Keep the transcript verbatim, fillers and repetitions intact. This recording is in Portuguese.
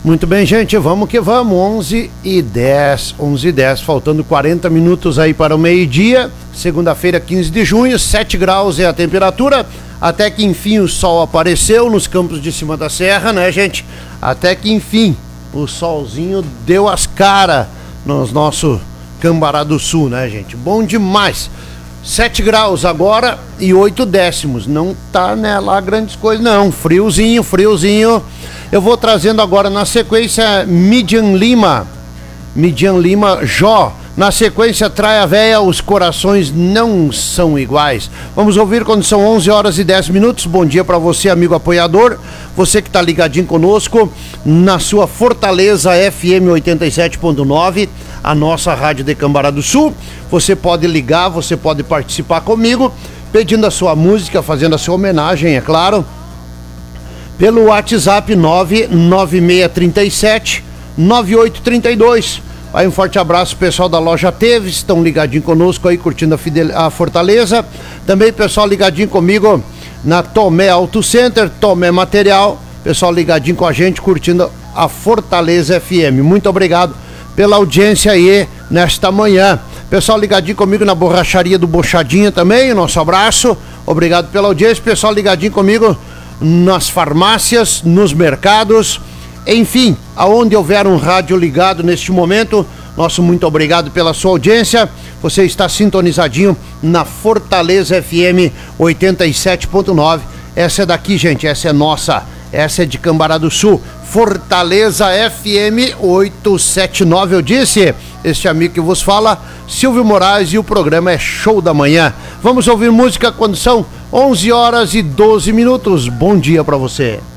Muito bem, gente, vamos que vamos, onze e dez, onze e dez, faltando quarenta minutos aí para o meio-dia, segunda-feira, quinze de junho, sete graus é a temperatura, até que enfim o sol apareceu nos campos de cima da serra, né, gente? Até que enfim o solzinho deu as caras nos nosso Cambará do Sul, né, gente? Bom demais! sete graus agora e oito décimos, não tá, né, lá grandes coisas não, friozinho, friozinho. Eu vou trazendo agora na sequência Midian Lima, Midian Lima, Jó. Na sequência, Traia Véia, Os Corações Não São Iguais. Vamos ouvir quando são onze horas e dez minutos. Bom dia para você, amigo apoiador. Você que está ligadinho conosco na sua Fortaleza F M oitenta e sete ponto nove, a nossa rádio de Cambará do Sul. Você pode ligar, você pode participar comigo, pedindo a sua música, fazendo a sua homenagem, é claro, pelo WhatsApp nove nove seis três sete nove oito três dois. Aí um forte abraço, pessoal da loja Teves, estão ligadinho conosco aí, curtindo a, Fidel... a Fortaleza. Também pessoal ligadinho comigo na Tomé Auto Center, Tomé Material, pessoal ligadinho com a gente, curtindo a Fortaleza F M. Muito obrigado pela audiência aí nesta manhã. Pessoal ligadinho comigo na borracharia do Bochadinha também, nosso abraço, obrigado pela audiência. Pessoal ligadinho comigo nas farmácias, nos mercados, enfim, aonde houver um rádio ligado neste momento, nosso muito obrigado pela sua audiência. Você está sintonizadinho na Fortaleza F M oitenta e sete ponto nove. Essa é daqui, gente, essa é nossa, essa é de Cambará do Sul, Fortaleza F M oitocentos e setenta e nove. Eu disse, este amigo que vos fala, Silvio Moraes, e o programa é Show da Manhã. Vamos ouvir música quando são onze horas e doze minutos. Bom dia para você.